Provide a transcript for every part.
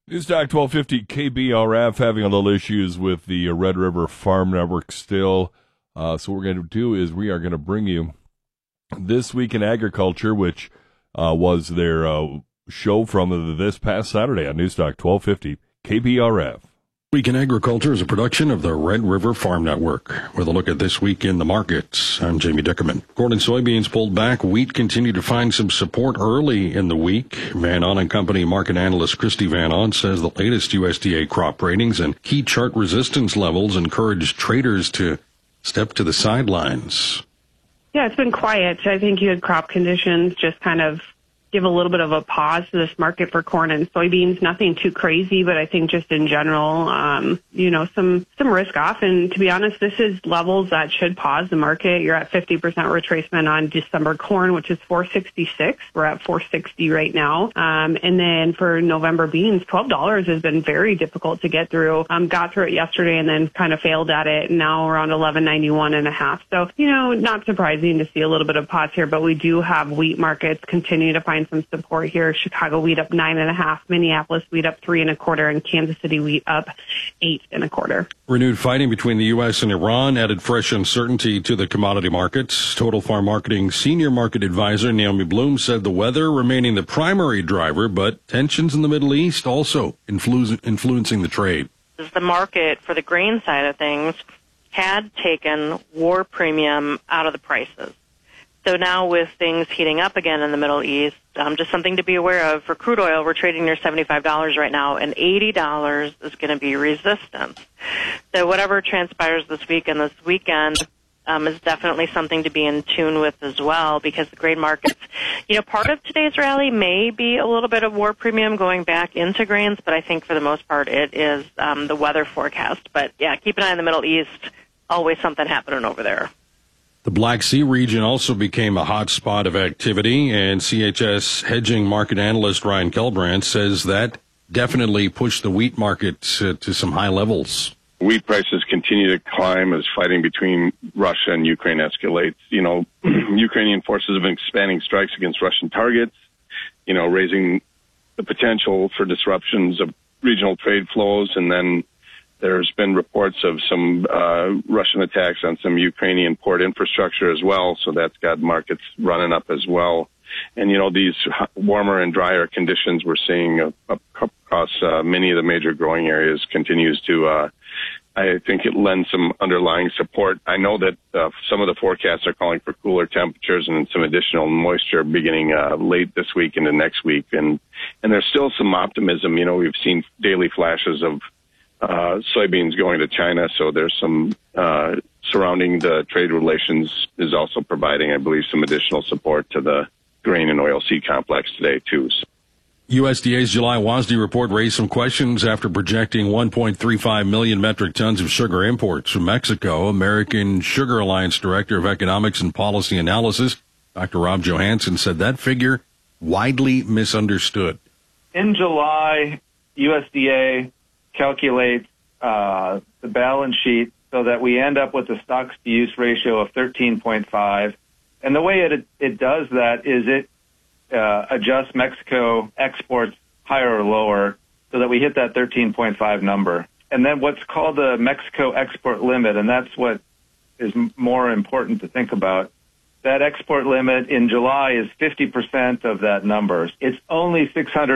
Newstalk 1250 KBRF having a little issues with the Red River Farm Network still. So what we're going to do is we are going to bring you This Week in Agriculture, which was their show from this past Saturday on Newstalk 1250 KBRF. Week in Agriculture is a production of the Red River Farm Network. With a look at this week in the markets, I'm Jamie Dickerman. Corn and soybeans pulled back. Wheat continued to find some support early in the week. Van On and Company market analyst Christy Van On says the latest USDA crop ratings and key chart resistance levels encourage traders to step to the sidelines. Yeah, it's been quiet. I think you had crop conditions just kind of give a little bit of a pause to this market for corn and soybeans. Nothing too crazy, but I think just in general, some risk off. And to be honest, this is levels that should pause the market. You're at 50% retracement on December corn, which is 466. We're at 460 right now. And then for November beans, $12 has been very difficult to get through. Got through it yesterday and then kind of failed at it. And now around 11.91 and a half. So, not surprising to see a little bit of pause here, but we do have wheat markets continue to find some support here. Chicago wheat up 9.5, Minneapolis wheat up 3.25, and Kansas City wheat up 8.25. Renewed fighting between the U.S. and Iran added fresh uncertainty to the commodity markets. Total Farm Marketing Senior Market Advisor Naomi Bloom said the weather remaining the primary driver, but tensions in the Middle East also influencing the trade. The market for the grain side of things had taken war premium out of the prices. So now with things heating up again in the Middle East, just something to be aware of. For crude oil, we're trading near $75 right now, and $80 is going to be resistance. So whatever transpires this week and this weekend is definitely something to be in tune with as well, because the grain markets, part of today's rally may be a little bit of war premium going back into grains, but I think for the most part it is the weather forecast. But, yeah, keep an eye on the Middle East. Always something happening over there. The Black Sea region also became a hot spot of activity, and CHS hedging market analyst Ryan Kelbrand says that definitely pushed the wheat market to some high levels. Wheat prices continue to climb as fighting between Russia and Ukraine escalates. Ukrainian forces have been expanding strikes against Russian targets, raising the potential for disruptions of regional trade flows, and then there's been reports of some Russian attacks on some Ukrainian port infrastructure as well, so that's got markets running up as well. And, these warmer and drier conditions we're seeing across many of the major growing areas continues to, I think it lends some underlying support. I know that some of the forecasts are calling for cooler temperatures and some additional moisture beginning late this week into next week. And there's still some optimism. We've seen daily flashes of soybeans going to China, so there's some surrounding the trade relations is also providing, I believe, some additional support to the grain and oilseed complex today, too. USDA's July WASDE report raised some questions after projecting 1.35 million metric tons of sugar imports from Mexico. American Sugar Alliance Director of Economics and Policy Analysis, Dr. Rob Johansson, said that figure widely misunderstood. In July, USDA calculates the balance sheet so that we end up with a stocks-to-use ratio of 13.5. And the way it does that is it adjusts Mexico exports higher or lower so that we hit that 13.5 number. And then what's called the Mexico export limit, and that's what is more important to think about. That export limit in July is 50% of that number. It's only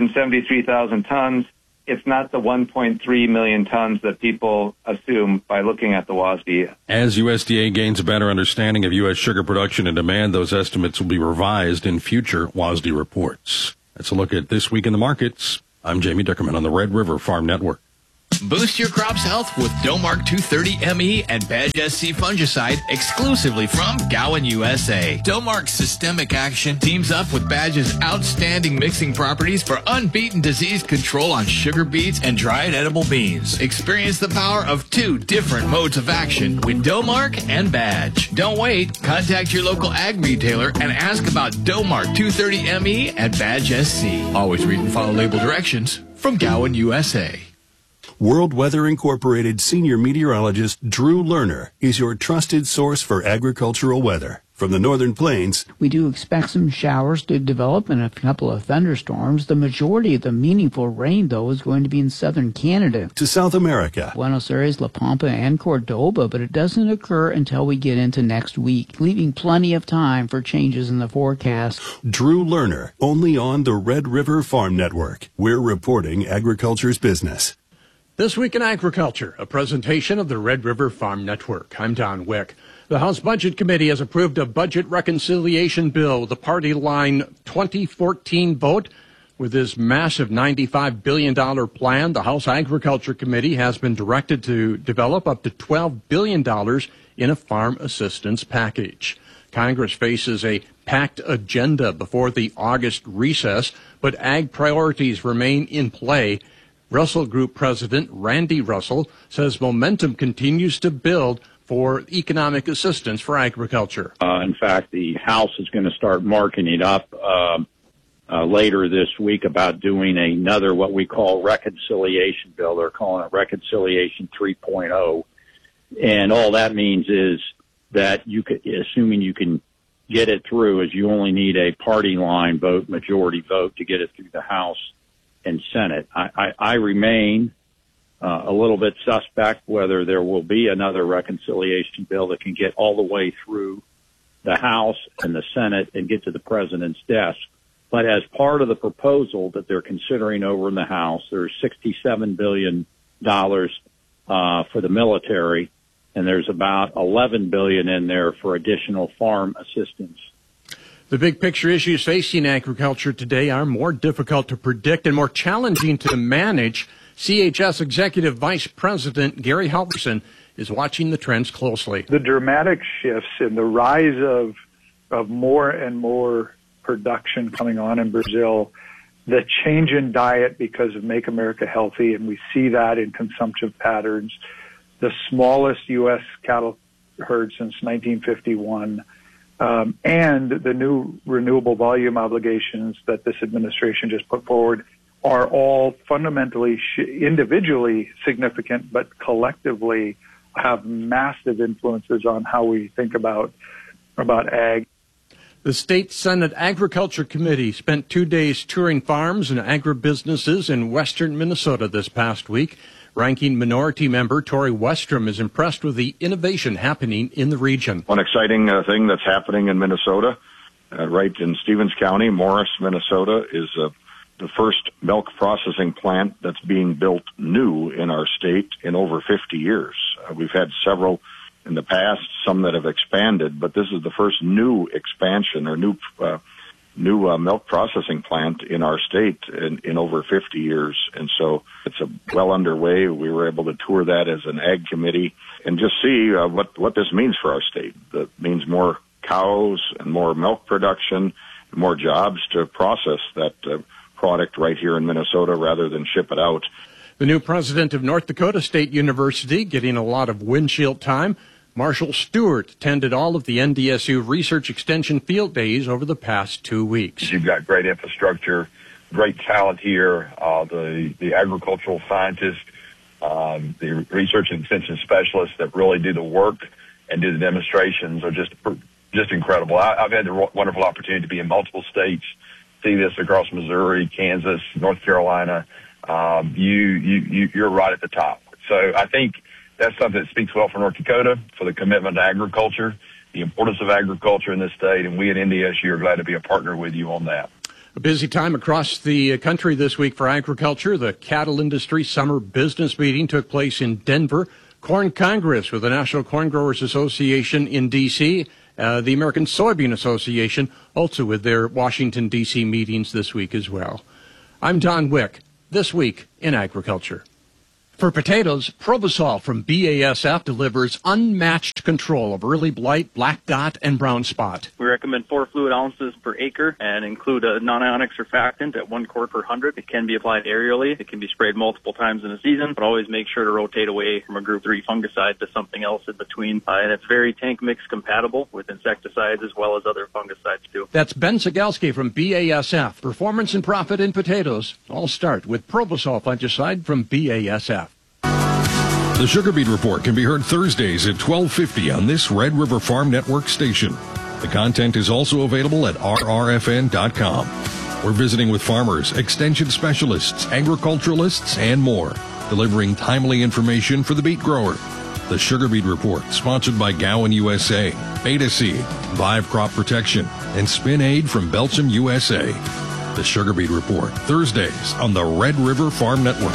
673,000 tons. It's not the 1.3 million tons that people assume by looking at the WASDE. As USDA gains a better understanding of U.S. sugar production and demand, those estimates will be revised in future WASDE reports. That's a look at This Week in the Markets. I'm Jamie Dickerman on the Red River Farm Network. Boost your crop's health with Domark 230 ME and Badge SC fungicide exclusively from Gowan, USA. Domark's systemic action teams up with Badge's outstanding mixing properties for unbeaten disease control on sugar beets and dried edible beans. Experience the power of two different modes of action with Domark and Badge. Don't wait. Contact your local ag retailer and ask about Domark 230 ME and Badge SC. Always read and follow label directions from Gowan, USA. World Weather Incorporated senior meteorologist Drew Lerner is your trusted source for agricultural weather. From the Northern Plains, we do expect some showers to develop and a couple of thunderstorms. The majority of the meaningful rain, though, is going to be in southern Canada. To South America, Buenos Aires, La Pampa, and Cordoba, but it doesn't occur until we get into next week, leaving plenty of time for changes in the forecast. Drew Lerner, only on the Red River Farm Network. We're reporting agriculture's business. This Week in Agriculture, a presentation of the Red River Farm Network. I'm Don Wick. The House Budget Committee has approved a budget reconciliation bill with a party line 2014 vote. With this massive $95 billion plan, the House Agriculture Committee has been directed to develop up to $12 billion in a farm assistance package. Congress faces a packed agenda before the August recess, but ag priorities remain in play. Russell Group President Randy Russell says momentum continues to build for economic assistance for agriculture. In fact, the House is going to start marking up later this week about doing another what we call reconciliation bill. They're calling it Reconciliation 3.0. And all that means is that you could, assuming you can get it through, is you only need a party line vote, majority vote, to get it through the House and Senate. I remain a little bit suspect whether there will be another reconciliation bill that can get all the way through the House and the Senate and get to the president's desk. But as part of the proposal that they're considering over in the House, there's $67 billion for the military, and there's about $11 billion in there for additional farm assistance. The big picture issues facing agriculture today are more difficult to predict and more challenging to manage. CHS Executive Vice President Gary Halverson is watching the trends closely. The dramatic shifts in the rise of more and more production coming on in Brazil, the change in diet because of Make America Healthy, and we see that in consumption patterns, the smallest U.S. cattle herd since 1951, and the new renewable volume obligations that this administration just put forward are all fundamentally individually significant, but collectively have massive influences on how we think about ag. The State Senate Agriculture Committee spent 2 days touring farms and agribusinesses in western Minnesota this past week. Ranking Minority Member Tori Westrom is impressed with the innovation happening in the region. One exciting thing that's happening in Minnesota, right in Stevens County, Morris, Minnesota, is the first milk processing plant that's being built new in our state in over 50 years. We've had several in the past, some that have expanded, but this is the first new expansion or new milk processing plant in our state in over 50 years. And so it's well underway. We were able to tour that as an ag committee and just see what this means for our state. That means more cows and more milk production, more jobs to process that product right here in Minnesota rather than ship it out. The new president of North Dakota State University getting a lot of windshield time. Marshall Stewart attended all of the NDSU Research Extension Field Days over the past 2 weeks. You've got great infrastructure, great talent here, the agricultural scientists, the research and extension specialists that really do the work and do the demonstrations are just incredible. I've had the wonderful opportunity to be in multiple states, see this across Missouri, Kansas, North Carolina. You're right at the top. So I think that's something that speaks well for North Dakota, for the commitment to agriculture, the importance of agriculture in this state, and we at NDSU are glad to be a partner with you on that. A busy time across the country this week for agriculture. The cattle industry summer business meeting took place in Denver. Corn Congress with the National Corn Growers Association in D.C., the American Soybean Association also with their Washington, D.C. meetings this week as well. I'm Don Wick, This Week in Agriculture. For potatoes, Probosol from BASF delivers unmatched control of early blight, black dot, and brown spot. We recommend 4 fluid ounces per acre and include a non-ionic surfactant at 1 quart per 100. It can be applied aerially. It can be sprayed multiple times in a season, but always make sure to rotate away from a Group 3 fungicide to something else in between. And it's very tank mix compatible with insecticides as well as other fungicides too. That's Ben Sigalski from BASF. Performance and profit in potatoes all start with Probosol fungicide from BASF. The Sugar Beet Report can be heard Thursdays at 12:50 on this Red River Farm Network station. The content is also available at rrfn.com. We're visiting with farmers, extension specialists, agriculturalists, and more, delivering timely information for the beet grower. The Sugar Beet Report, sponsored by Gowan USA, Beta Seed, Vive Crop Protection, and Spin Aid from Belchim USA. The Sugar Beet Report, Thursdays on the Red River Farm Network.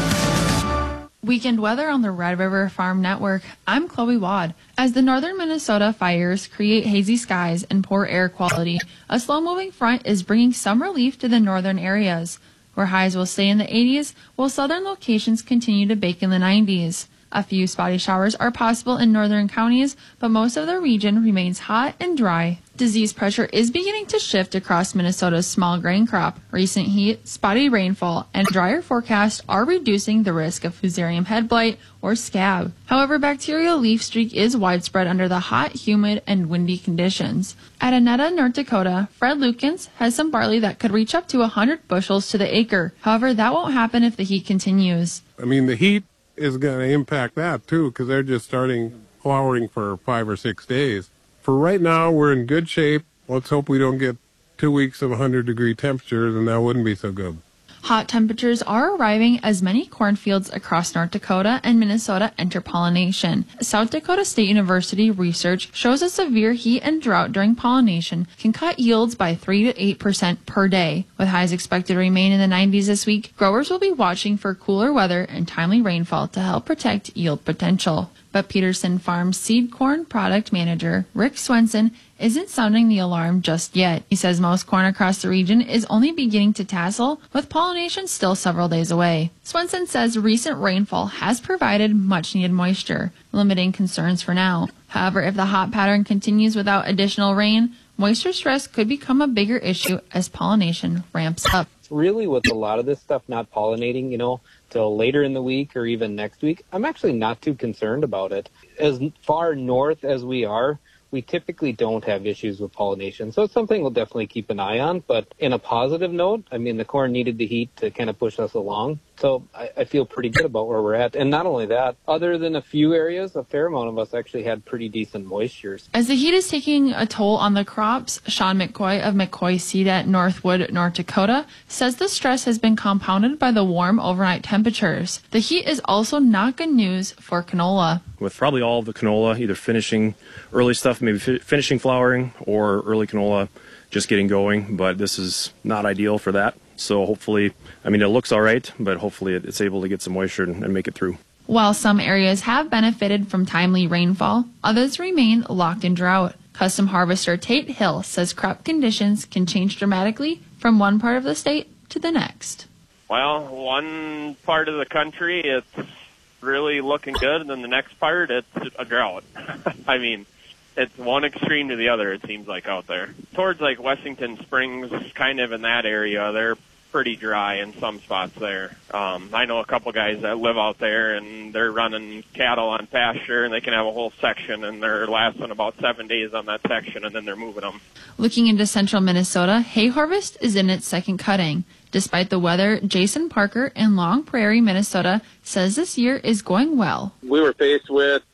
Weekend weather on the Red River Farm Network. I'm Chloe Wad. As the northern Minnesota fires create hazy skies and poor air quality, a slow-moving front is bringing some relief to the northern areas, where highs will stay in the 80s, while southern locations continue to bake in the 90s. A few spotty showers are possible in northern counties, but most of the region remains hot and dry. Disease pressure is beginning to shift across Minnesota's small grain crop. Recent heat, spotty rainfall, and drier forecasts are reducing the risk of Fusarium head blight or scab. However, bacterial leaf streak is widespread under the hot, humid, and windy conditions. At Annetta, North Dakota, Fred Lukens has some barley that could reach up to 100 bushels to the acre. However, that won't happen if the heat continues. I mean, the heat is going to impact that too, because they're just starting flowering for 5 or 6 days. For right now, we're in good shape. Let's hope we don't get 2 weeks of 100-degree temperatures, and that wouldn't be so good. Hot temperatures are arriving as many cornfields across North Dakota and Minnesota enter pollination. South Dakota State University research shows a severe heat and drought during pollination can cut yields by 3 to 8% per day. With highs expected to remain in the 90s this week, growers will be watching for cooler weather and timely rainfall to help protect yield potential. But Peterson Farms seed corn product manager Rick Swenson isn't sounding the alarm just yet. He says most corn across the region is only beginning to tassel, with pollination still several days away. Swenson says recent rainfall has provided much-needed moisture, limiting concerns for now. However, if the hot pattern continues without additional rain, moisture stress could become a bigger issue as pollination ramps up. Really, with a lot of this stuff not pollinating, till later in the week or even next week, I'm actually not too concerned about it. As far north as we are, we typically don't have issues with pollination. So it's something we'll definitely keep an eye on. But in a positive note, I mean, the corn needed the heat to kind of push us along. So I feel pretty good about where we're at. And not only that, other than a few areas, a fair amount of us actually had pretty decent moistures. As the heat is taking a toll on the crops, Sean McCoy of McCoy Seed at Northwood, North Dakota, says the stress has been compounded by the warm overnight temperatures. The heat is also not good news for canola. With probably all of the canola either finishing early stuff, maybe finishing flowering, or early canola just getting going, but this is not ideal for that. So hopefully, I mean, it looks all right, but hopefully it's able to get some moisture and make it through. While some areas have benefited from timely rainfall, others remain locked in drought. Custom harvester Tate Hill says crop conditions can change dramatically from one part of the state to the next. Well, one part of the country, it's really looking good, and then the next part, it's a drought. I mean, it's one extreme to the other, it seems like, out there. Towards, like, Wessington Springs, kind of in that area, they're pretty dry in some spots there. I know a couple guys that live out there, and they're running cattle on pasture, and they can have a whole section, and they're lasting about 7 days on that section, and then they're moving them. Looking into central Minnesota, hay harvest is in its second cutting. Despite the weather, Jason Parker in Long Prairie, Minnesota, says this year is going well. We were faced with,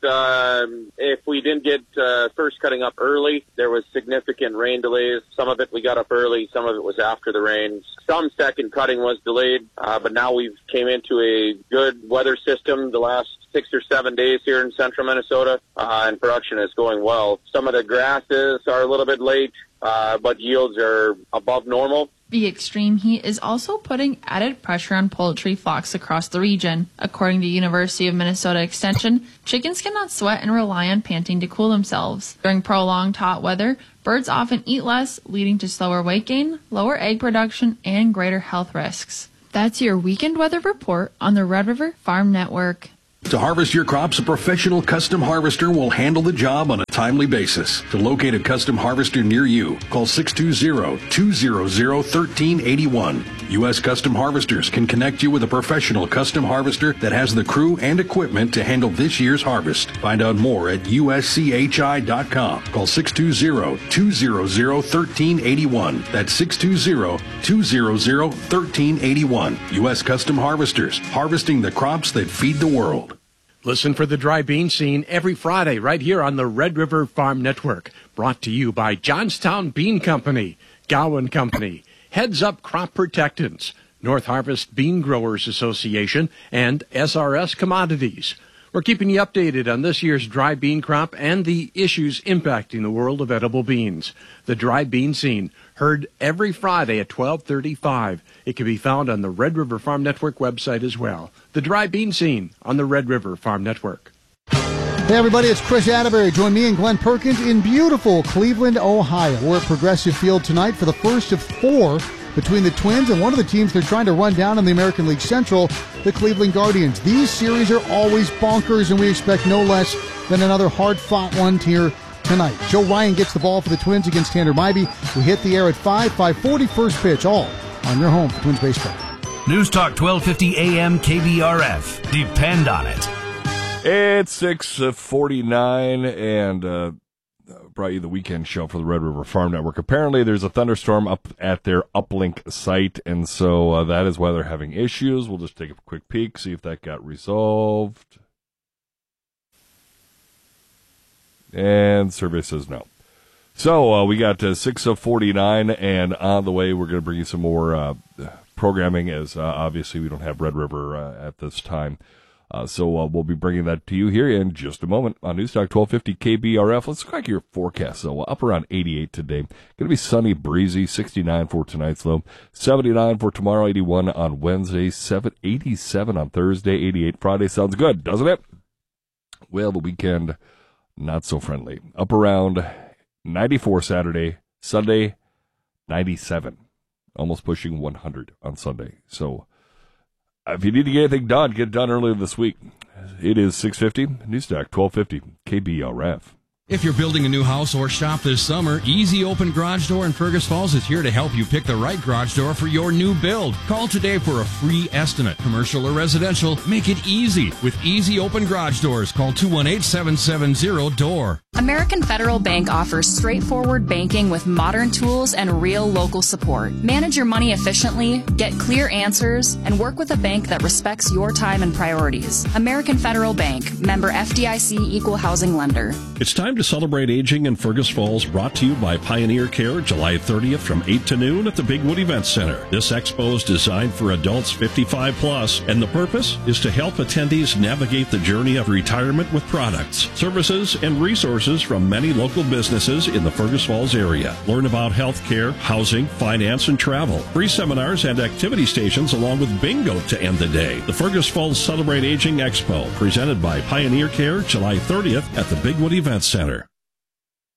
if we didn't get first cutting up early, there was significant rain delays. Some of it we got up early, some of it was after the rains. Some second cutting was delayed, but now we've came into a good weather system the last 6 or 7 days here in central Minnesota, and production is going well. Some of the grasses are a little bit late, but yields are above normal. The extreme heat is also putting added pressure on poultry flocks across the region. According to University of Minnesota Extension, chickens cannot sweat and rely on panting to cool themselves. During prolonged hot weather, birds often eat less, leading to slower weight gain, lower egg production, and greater health risks. That's your weekend weather report on the Red River Farm Network. To harvest your crops, a professional custom harvester will handle the job on a timely basis. To locate a custom harvester near you, call 620-200-1381. U.S. Custom Harvesters can connect you with a professional custom harvester that has the crew and equipment to handle this year's harvest. Find out more at uschI.com. Call 620-200-1381. That's 620-200-1381. U.S. Custom Harvesters, harvesting the crops that feed the world. Listen for the Dry Bean Scene every Friday right here on the Red River Farm Network. Brought to you by Johnstown Bean Company, Gowan Company, Heads Up Crop Protectants, North Harvest Bean Growers Association, and SRS Commodities. We're keeping you updated on this year's dry bean crop and the issues impacting the world of edible beans. The Dry Bean Scene, heard every Friday at 12:35. It can be found on the Red River Farm Network website as well. The Dry Bean Scene on the Red River Farm Network. Hey everybody, it's Chris Atterbury. Join me and Glenn Perkins in beautiful Cleveland, Ohio. We're at Progressive Field tonight for the first of 4 between the Twins and one of the teams they're trying to run down in the American League Central, the Cleveland Guardians. These series are always bonkers, and we expect no less than another hard-fought one here tonight. Joe Ryan gets the ball for the Twins against Tanner Mybee. We hit the air at 5:40 first pitch, all on your home for Twins baseball. News Talk 1250 AM KBRF. Depend on it. It's 6:49 and brought you the weekend show for the Red River Farm Network. Apparently there's a thunderstorm up at their uplink site, and so that is why they're having issues. We'll just take a quick peek, see if that got resolved. And survey says no. So we got 6:49, and on the way we're going to bring you some more programming, as obviously we don't have Red River at this time. So we'll be bringing that to you here in just a moment on Newstalk 1250 KBRF. Let's look at your forecast. So up around 88 today. Going to be sunny, breezy, 69 for tonight's low, 79 for tomorrow, 81 on Wednesday, 87 on Thursday, 88 Friday. Sounds good, doesn't it? Well, the weekend, not so friendly. Up around 94 Saturday, Sunday, 97. Almost pushing 100 on Sunday. So if you need to get anything done, get it done earlier this week. It is 6:50, Newstalk 1250, KBRF. If you're building a new house or shop this summer, Easy Open Garage Door in Fergus Falls is here to help you pick the right garage door for your new build. Call today for a free estimate. Commercial or residential, make it easy with Easy Open Garage Doors. Call 218-770-DOOR. American Federal Bank offers straightforward banking with modern tools and real local support. Manage your money efficiently, get clear answers, and work with a bank that respects your time and priorities. American Federal Bank, member FDIC, equal housing lender. It's time to celebrate aging in Fergus Falls, brought to you by Pioneer Care, July 30th from 8 to noon at the Bigwood Event Center. This expo is designed for adults 55 plus, and the purpose is to help attendees navigate the journey of retirement with products, services, and resources from many local businesses in the Fergus Falls area. Learn about health care, housing, finance, and travel. Free seminars and activity stations along with bingo to end the day. The Fergus Falls Celebrate Aging Expo, presented by Pioneer Care, July 30th at the Bigwood Event Center.